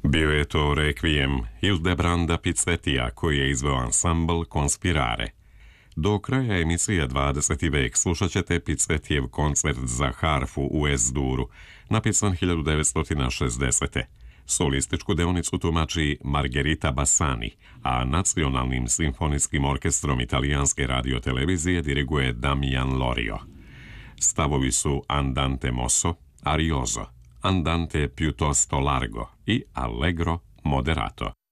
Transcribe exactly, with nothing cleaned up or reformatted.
Bio je to rekvijem Hildebranda Pizzettija koji je izveo ansambl Conspirare. Do kraja emisije dvadeseti vek slušat ćete Pizzettijev koncert za harfu u Es-duru, napisan hiljadu devetsto šezdesete. Solističku deonicu tumači Margherita Bassani, a Nacionalnim simfonijskim orkestrom italijanske radiotelevizije diriguje Damian Lorio. Stavovi su Andante mosso, arioso, Andante piuttosto largo i Allegro moderato.